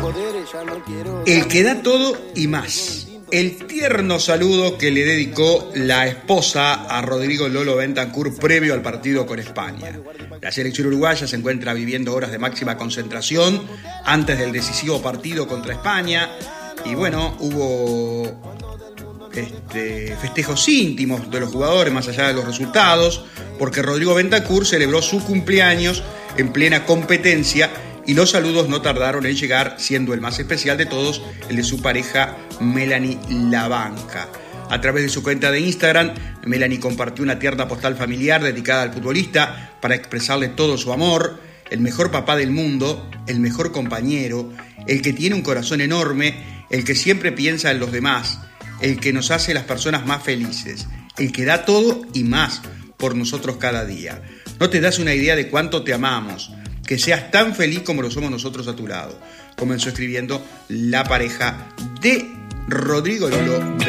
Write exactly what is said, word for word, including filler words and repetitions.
El que da todo y más. El tierno saludo que le dedicó la esposa a Rodrigo Lolo Bentancur previo al partido con España. La selección uruguaya se encuentra viviendo horas de máxima concentración antes del decisivo partido contra España. Y bueno, hubo este, festejos íntimos de los jugadores más allá de los resultados, porque Rodrigo Bentancur celebró su cumpleaños en plena competencia y los saludos no tardaron en llegar, siendo el más especial de todos el de su pareja Melanie Labanca. A través de su cuenta de Instagram, Melanie compartió una tierna postal familiar dedicada al futbolista para expresarle todo su amor, el mejor papá del mundo, el mejor compañero, el que tiene un corazón enorme, el que siempre piensa en los demás, el que nos hace las personas más felices, el que da todo y más por nosotros cada día. No te das una idea de cuánto te amamos, que seas tan feliz como lo somos nosotros a tu lado. Comenzó escribiendo la pareja de Rodrigo Lolo